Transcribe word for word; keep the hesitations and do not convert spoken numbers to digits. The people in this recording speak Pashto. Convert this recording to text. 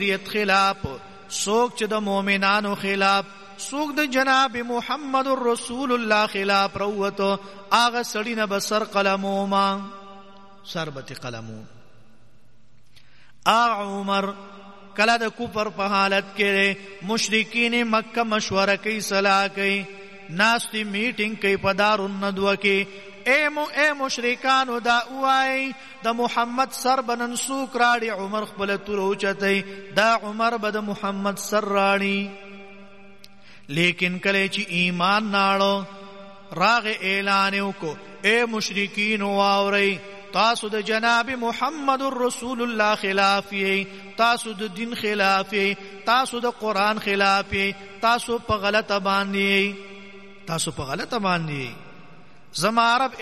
خلاف سوک چې د مؤمنانو خلاف سوک د جناب محمد رسول الله خلاف روتو آغا سړی نه بسر قلمو ما سربت قلمو آغا عمر کله د کفر په حالت کې مشرکین مکه مشوره کوي صلاح کوي ناستی میټینګ کوي په دارالندوه کې اے مو اے مشرکانو دا وای د محمد سر بنن سوک راړي عمر خپل تور اوچتای دا عمر به د محمد سر راړي لیکن کله چې ایمان ناړو راغ اعلان وکړو اے مشرکین واوري تاسو د جناب محمد رسول الله خلاف یې تاسو د دین خلاف یې تاسو د قران خلاف یې تاسو په غلطه باندې تاسو په غلطه باندې زما عرب